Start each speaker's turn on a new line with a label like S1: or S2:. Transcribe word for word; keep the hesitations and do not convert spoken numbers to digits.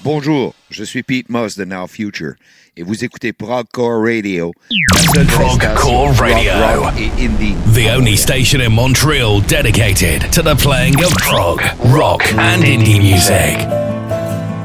S1: Bonjour, je suis Pete Moss de Now Future et vous écoutez Progcore Radio, la seule
S2: Progcore Radio,
S1: rock, rock et indie.
S2: The only station in Montreal dedicated to the playing of prog, rock and indie music.